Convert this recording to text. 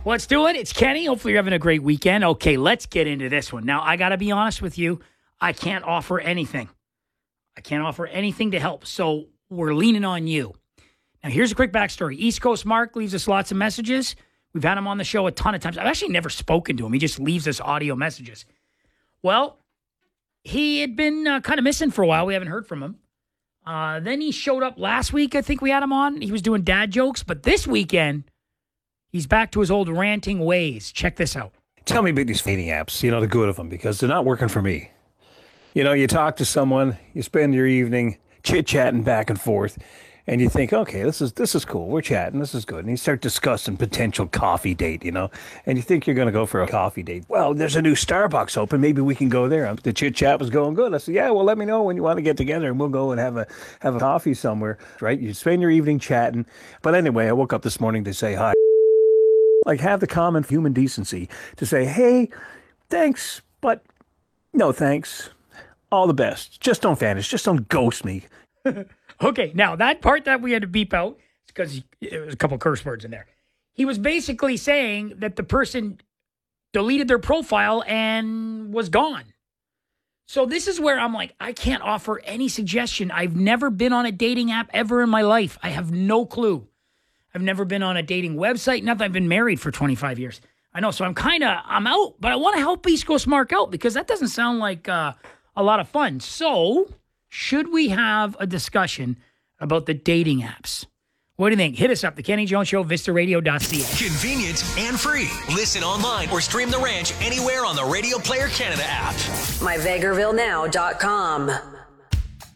Let's do it. It's Kenny. Hopefully you're having a great weekend. Okay, let's get into this one. Now, I got to be honest with you. I can't offer anything. I can't offer anything to help. So we're leaning on you. Now, here's a quick backstory. East Coast Mark leaves us lots of messages. We've had him on the show a ton of times. I've actually never spoken to him. He just leaves us audio messages. Well, he had been kind of missing for a while. We haven't heard from him. Then he showed up last week. I think we had him on. He was doing dad jokes. But this weekend, he's back to his old ranting ways. Check this out. Tell me about these dating apps, the good of them, because they're not working for me. You talk to someone, you spend your evening chit-chatting back and forth, and you think, okay, this is cool. We're chatting. This is good. And you start discussing potential coffee date, and you think you're going to go for a coffee date. Well, there's a new Starbucks open. Maybe we can go there. The chit-chat was going good. I said, yeah, well, let me know when you want to get together, and we'll go and have a coffee somewhere, right? You spend your evening chatting. But anyway, I woke up this morning to say hi. Like, have the common human decency to say, hey, thanks, but no thanks. All the best. Just don't vanish. Just don't ghost me. Okay, now that part that we had to beep out, because there was a couple curse words in there. He was basically saying that the person deleted their profile and was gone. So this is where I'm like, I can't offer any suggestion. I've never been on a dating app ever in my life. I have no clue. I've never been on a dating website. Nothing. I've been married for 25 years. I know. So I'm out, but I want to help East Coast Mark out because that doesn't sound like a lot of fun. So should we have a discussion about the dating apps? What do you think? Hit us up, The Kenny Jones Show, vistaradio.ca. Convenient and free. Listen online or stream The Ranch anywhere on the Radio Player Canada app. MyVegarvilleNow.com.